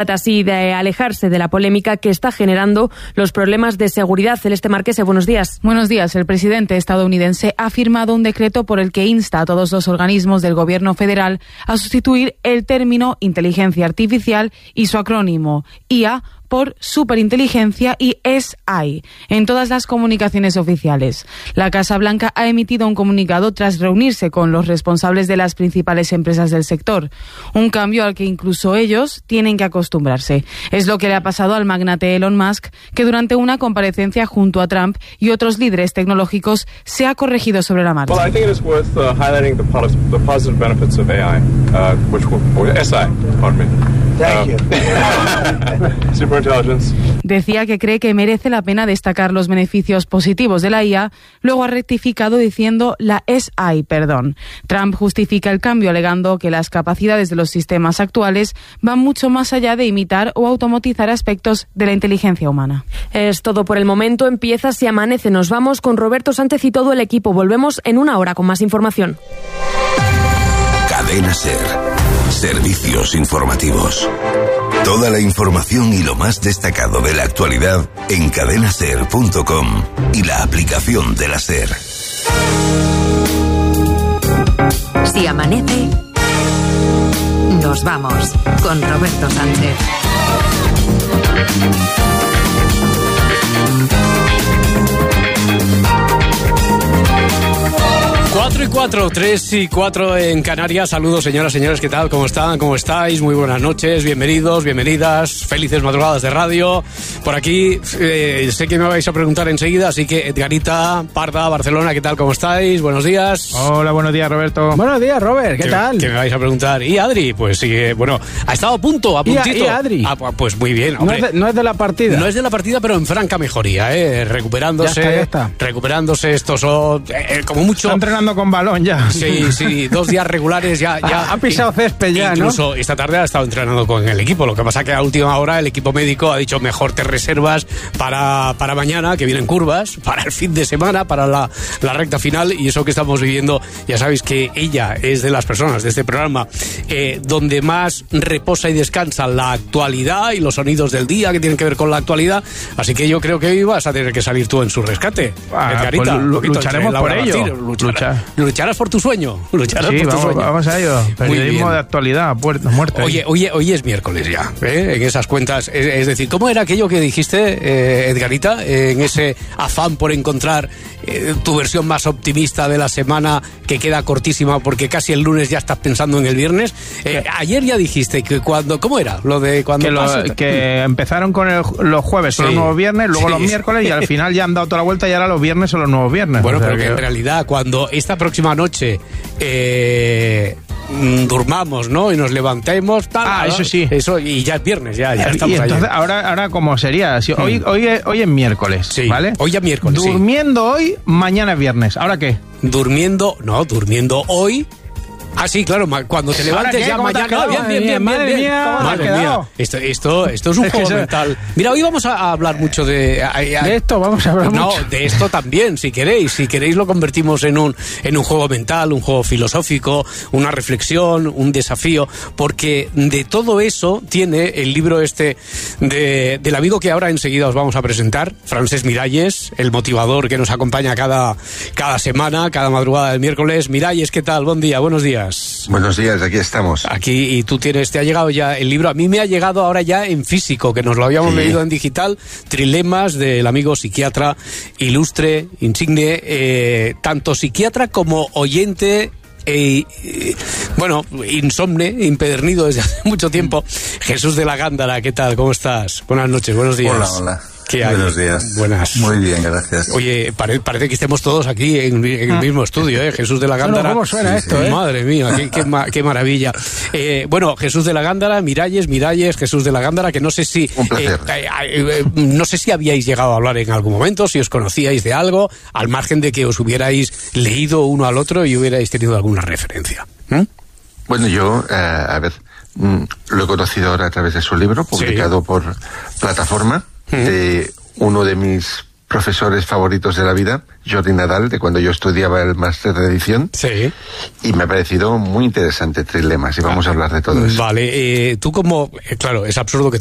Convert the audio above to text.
Trata así de alejarse de la polémica que está generando los problemas de seguridad. Celeste Marquese, buenos días. Buenos días. El presidente estadounidense ha firmado un decreto por el que insta a todos los organismos del gobierno federal a sustituir el término inteligencia artificial y su acrónimo IA por superinteligencia y SI en todas las comunicaciones oficiales. La Casa Blanca ha emitido un comunicado tras reunirse con los responsables de las principales empresas del sector, un cambio al que incluso ellos tienen que acostumbrarse. Es lo que le ha pasado al magnate Elon Musk, que durante una comparecencia junto a Trump y otros líderes tecnológicos se ha corregido sobre la marcha. Well, I think it is worth highlighting the positive benefits of AI, SI, pardon me. Superintelligence. Decía que cree que merece la pena destacar los beneficios positivos de la IA, luego ha rectificado diciendo la SI, perdón. Trump justifica el cambio alegando que las capacidades de los sistemas actuales van mucho más allá de imitar o automatizar aspectos de la inteligencia humana. Es todo por el momento. Empieza Si Amanece. Nos vamos con Roberto Sánchez y todo el equipo. Volvemos en una hora con más información. Cadena SER. Servicios informativos. Toda la información y lo más destacado de la actualidad en cadenaser.com y la aplicación de la SER. Si amanece, nos vamos con Roberto Sánchez. 4 y 4, 3 y 4 en Canarias. Saludos, señoras, señores, ¿qué tal? ¿Cómo están? ¿Cómo estáis? Muy buenas noches, bienvenidos, bienvenidas, felices madrugadas de radio. Por aquí, sé que me vais a preguntar enseguida, así que Edgarita, Parda, Barcelona, ¿qué tal? ¿Cómo estáis? Buenos días. Hola, buenos días, Roberto. Buenos días, Robert, ¿qué tal? ¿Qué me vais a preguntar? ¿Y Adri? Pues sí, bueno, ha estado a puntito. ¿Y Adri? Pues muy bien, hombre. No es de la partida. No es de la partida, pero en franca mejoría, recuperándose. Ya está. Recuperándose, estos son, como mucho... Está entrenando con balón ya. Sí, 2 días regulares ya ha pisado césped ya, incluso, ¿no? esta tarde ha estado entrenando con el equipo. Lo que pasa que a última hora el equipo médico ha dicho mejor te reservas para mañana, que vienen curvas, para el fin de semana, para la recta final, y eso que estamos viviendo. Ya sabéis que ella es de las personas de este programa donde más reposa y descansa la actualidad y los sonidos del día que tienen que ver con la actualidad. Así que yo creo que hoy vas a tener que salir tú en su rescate. Edgarita, pues lucharemos por ello. Lucharás por tu sueño. Vamos a ello. Periodismo de actualidad, muerte. Hoy es miércoles ya, en esas cuentas. Es decir, ¿cómo era aquello que dijiste, Edgarita, en ese afán por encontrar tu versión más optimista de la semana, que queda cortísima porque casi el lunes ya estás pensando en el viernes? Ayer ya dijiste que ¿cómo era? Lo de cuando que empezaron con los jueves, son los nuevos viernes, luego los miércoles, y al final ya han dado toda la vuelta y ahora los viernes son los nuevos viernes. Bueno, pero que en realidad cuando esta próxima noche durmamos, ¿no? Y nos levantemos, tal. Eso sí. Eso, y ya es viernes, ya estamos. Y entonces, ahora ¿cómo sería? Si hoy es miércoles, sí, ¿vale? Hoy ya miércoles. Durmiendo hoy, mañana es viernes. ¿Ahora qué? Durmiendo hoy. Ah, sí, claro, cuando te levantes ya mañana. Bien. Madre mía. Esto es un juego mental. Mira, hoy vamos a hablar mucho de esto, vamos a hablar mucho. No, de esto también, si queréis. Si queréis lo convertimos en un juego mental, un juego filosófico, una reflexión, un desafío, porque de todo eso tiene el libro del amigo que ahora enseguida os vamos a presentar, Francesc Miralles, el motivador que nos acompaña cada semana, cada madrugada del miércoles. Miralles, ¿qué tal? Buen día, buenos días. Buenos días, aquí estamos. Aquí, y te ha llegado ya el libro. A mí me ha llegado ahora ya en físico, que nos lo habíamos leído en digital. Trilemas, del amigo psiquiatra, ilustre, insigne, tanto psiquiatra como oyente. Insomne, impedernido desde hace mucho tiempo. Jesús de la Gándara, ¿qué tal? ¿Cómo estás? Buenas noches, buenos días. Hola. ¿Qué hay? Buenos días. Buenas. Muy bien, gracias. Oye, parece que estemos todos aquí en el mismo estudio, Jesús de la Gándara. ¿Cómo suena esto, Madre mía, qué maravilla. Jesús de la Gándara, Miralles, Jesús de la Gándara, que no sé si... Un placer. No sé si habíais llegado a hablar en algún momento, si os conocíais de algo, al margen de que os hubierais leído uno al otro y hubierais tenido alguna referencia. Bueno, yo, lo he conocido ahora a través de su libro, publicado por Plataforma, de uno de mis profesores favoritos de la vida, Jordi Nadal, de cuando yo estudiaba el máster de edición. Sí. Y me ha parecido muy interesante Trilemas, y vamos a hablar de todo eso. Vale, tú como, claro, es absurdo que